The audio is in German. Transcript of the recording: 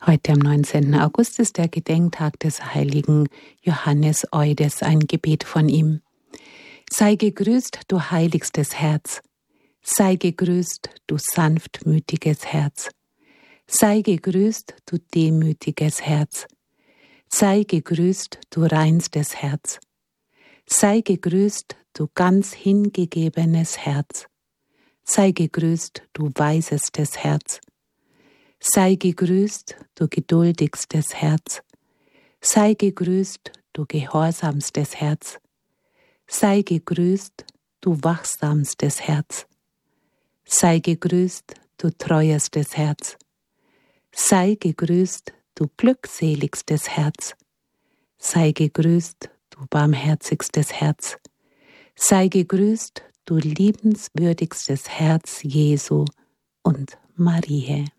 Heute am 19. August ist der Gedenktag des heiligen Johannes Eudes, ein Gebet von ihm. Sei gegrüßt, du heiligstes Herz. Sei gegrüßt, du sanftmütiges Herz. Sei gegrüßt, du demütiges Herz. Sei gegrüßt, du reinstes Herz. Sei gegrüßt, du ganz hingegebenes Herz. Sei gegrüßt, du weisestes Herz. Sei gegrüßt, du geduldigstes Herz. Sei gegrüßt, du gehorsamstes Herz. Sei gegrüßt, du wachsamstes Herz. Sei gegrüßt, du treuestes Herz. Sei gegrüßt, du glückseligstes Herz. Sei gegrüßt, du barmherzigstes Herz. Sei gegrüßt, du liebenswürdigstes Herz Jesu und Marie.